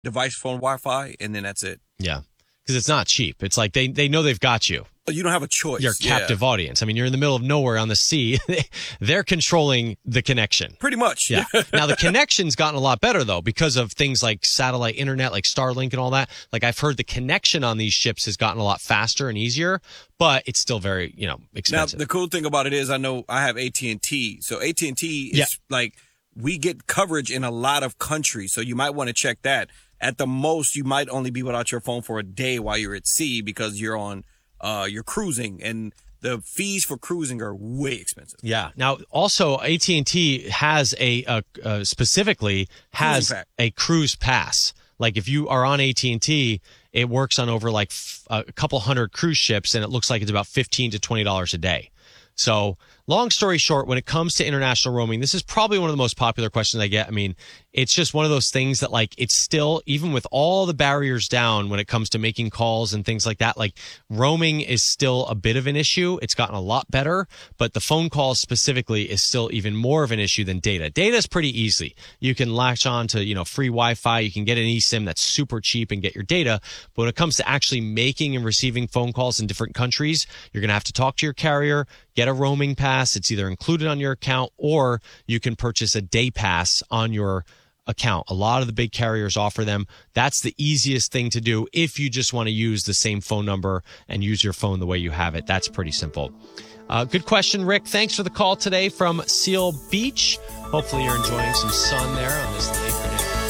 device phone Wi-Fi, and then that's it. Yeah, because it's not cheap. It's like they know they've got you. But you don't have a choice. Your captive audience. I mean, you're in the middle of nowhere on the sea. They're controlling the connection. Pretty much. Yeah. Now, the connection's gotten a lot better, though, because of things like satellite internet, like Starlink and all that. Like, I've heard the connection on these ships has gotten a lot faster and easier, but it's still very, expensive. Now, the cool thing about it is I know I have AT&T. So AT&T is like, we get coverage in a lot of countries. So you might want to check that. At the most, you might only be without your phone for a day while you're at sea because you're on you're cruising, and the fees for cruising are way expensive. Yeah. Now, also, AT&T has specifically has a cruise pass. Like, if you are on AT&T, it works on over like a couple hundred cruise ships, and it looks like it's about $15 to $20 a day. So, long story short, when it comes to international roaming, this is probably one of the most popular questions I get. I mean, it's just one of those things that, like, it's still, even with all the barriers down when it comes to making calls and things like that, like, roaming is still a bit of an issue. It's gotten a lot better, but the phone calls specifically is still even more of an issue than data. Data is pretty easy. You can latch on to, free Wi-Fi. You can get an eSIM that's super cheap and get your data. But when it comes to actually making and receiving phone calls in different countries, you're going to have to talk to your carrier, get a roaming pass. It's either included on your account or you can purchase a day pass on your account. A lot of the big carriers offer them. That's the easiest thing to do if you just want to use the same phone number and use your phone the way you have it. That's pretty simple. Good question, Rick. Thanks for the call today from Seal Beach. Hopefully you're enjoying some sun there on this